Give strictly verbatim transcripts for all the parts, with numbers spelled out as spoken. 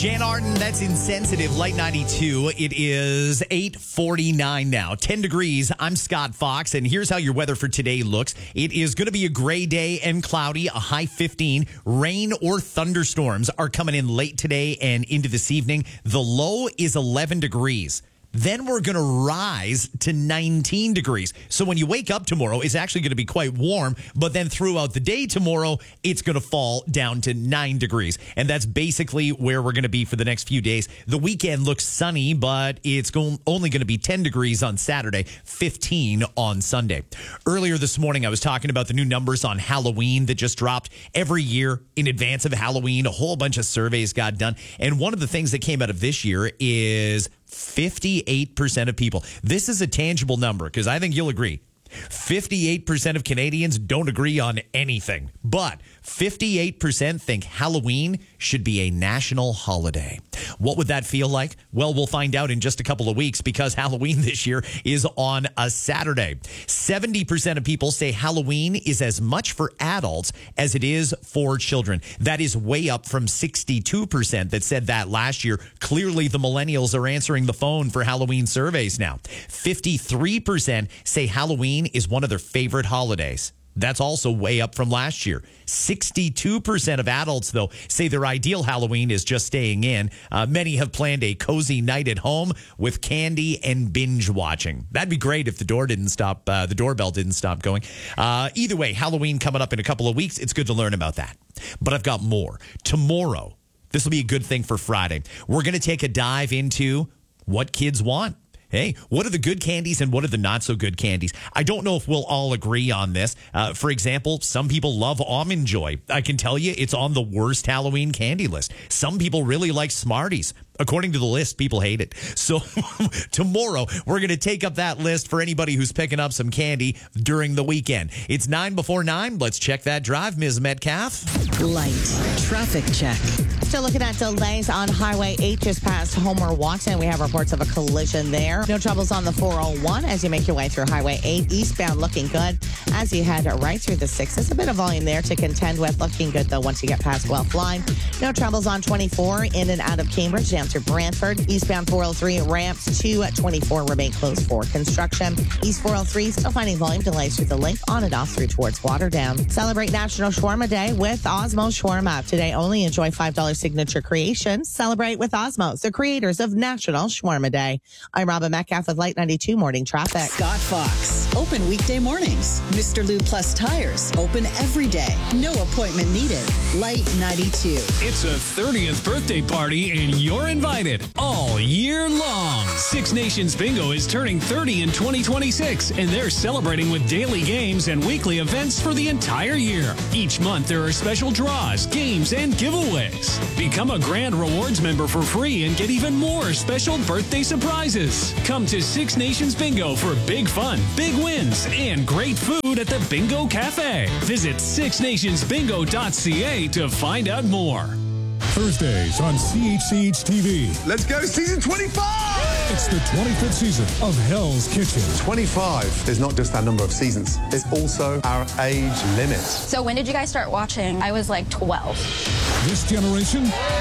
Jan Arden, that's Insensitive, Light ninety-two. It is eight forty-nine now, ten degrees. I'm Scott Fox, and here's how your weather for today looks. It is going to be a gray day and cloudy, a high fifteen. Rain or thunderstorms are coming in late today and into this evening. The low is eleven degrees. Then we're going to rise to nineteen degrees. So when you wake up tomorrow, it's actually going to be quite warm. But then throughout the day tomorrow, it's going to fall down to nine degrees. And that's basically where we're going to be for the next few days. The weekend looks sunny, but it's going, only going to be ten degrees on Saturday, fifteen on Sunday. Earlier this morning, I was talking about the new numbers on Halloween that just dropped. Every year in advance of Halloween, a whole bunch of surveys got done. And one of the things that came out of this year is fifty-eight percent of people. This is a tangible number because I think you'll agree. fifty-eight percent of Canadians don't agree on anything, but fifty-eight percent think Halloween should be a national holiday. What would that feel like? Well, we'll find out in just a couple of weeks because Halloween this year is on a Saturday. seventy percent of people say Halloween is as much for adults as it is for children. That is way up from sixty-two percent that said that last year. Clearly, the millennials are answering the phone for Halloween surveys now. fifty-three percent say Halloween is one of their favorite holidays. That's also way up from last year. sixty-two percent of adults, though, say their ideal Halloween is just staying in. Uh, many have planned a cozy night at home with candy and binge watching. That'd be great if the door didn't stop, uh, the doorbell didn't stop going. Uh, either way, Halloween coming up in a couple of weeks. It's good to learn about that. But I've got more. Tomorrow, this will be a good thing for Friday. We're going to take a dive into what kids want. Hey, what are the good candies and what are the not so good candies? I don't know if we'll all agree on this. Uh, for example, some people love Almond Joy. I can tell you it's on the worst Halloween candy list. Some people really like Smarties. According to the list, people hate it. So tomorrow, we're going to take up that list for anybody who's picking up some candy during the weekend. It's nine before nine. Let's check that drive, Miz Metcalf. Light traffic check. Still looking at delays on Highway eight just past Homer Watson. We have reports of a collision there. No troubles on the four oh one as you make your way through Highway eight. Eastbound looking good as you head right through the sixes. A bit of volume there to contend with. Looking good, though, once you get past Guelph Line. No troubles on twenty-four in and out of Cambridge down to Brantford. Eastbound four oh three ramps to twenty-four remain closed for construction. East four oh three still finding volume delays through the link on and off through towards Waterdown. Celebrate National Shawarma Day with Osmo Shawarma. Today only enjoy five dollars signature creations. Celebrate with Osmos, the creators of National Shawarma Day. I'm Robin Metcalf with Light ninety-two Morning Traffic. Scott Fox, open weekday mornings. Mister Lube Plus Tires, open every day. No appointment needed. Light ninety-two. It's a thirtieth birthday party and you're invited all year long. Six Nations Bingo is turning thirty in twenty twenty-six, and they're celebrating with daily games and weekly events for the entire year. Each month, there are special draws, games, and giveaways. Become a Grand Rewards member for free and get even more special birthday surprises. Come to Six Nations Bingo for big fun, big wins, and great food at the Bingo Cafe. Visit six nations bingo dot c a to find out more. Thursdays on C H C H T V. Let's go season twenty-five! It's the twenty-fifth season of Hell's Kitchen. twenty-five is not just our number of seasons, it's also our age limit. So when did you guys start watching? I was like twelve. This generation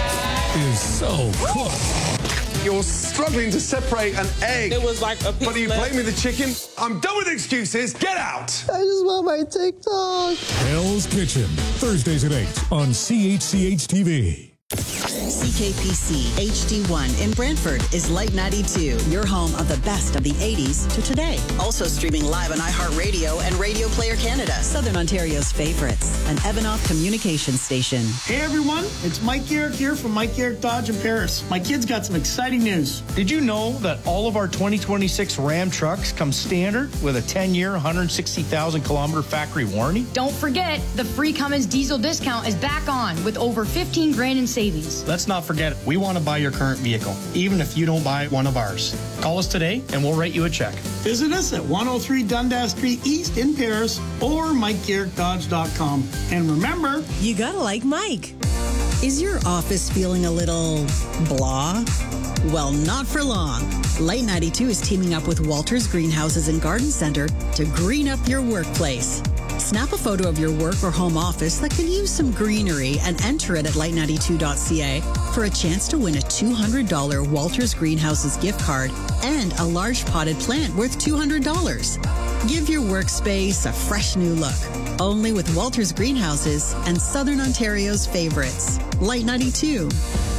is so cooked. You're struggling to separate an egg. It was like a piece. But are you playing with the chicken? I'm done with excuses. Get out! I just want my TikTok. Hell's Kitchen. Thursdays at eight on C H C H T V. C K P C H D one in Brantford is Light ninety-two, your home of the best of the eighties to today. Also streaming live on iHeartRadio and Radio Player Canada, Southern Ontario's favorites, an Evanoff communication station. Hey everyone, it's Mike Garrick here from Mike Garrick Dodge in Paris. My kids got some exciting news. Did you know that all of our twenty twenty-six Ram trucks come standard with a ten-year, one hundred sixty thousand kilometer factory warranty? Don't forget, the free Cummins diesel discount is back on with over fifteen grand in savings. Let's not forget it. We want to buy your current vehicle, even if you don't buy one of ours. Call us today and we'll write you a check. Visit us at one oh three Dundas Street East in Paris or mike garrick dodge dot com. And remember, you gotta like Mike. Is your office feeling a little blah? Well, not for long. Light ninety-two is teaming up with Walters Greenhouses and Garden Center to green up your workplace. Snap a photo of your work or home office that could use some greenery and enter it at light ninety-two dot c a for a chance to win a two hundred dollars Walters Greenhouses gift card and a large potted plant worth two hundred dollars. Give your workspace a fresh new look. Only with Walters Greenhouses and Southern Ontario's favorites. Light ninety-two.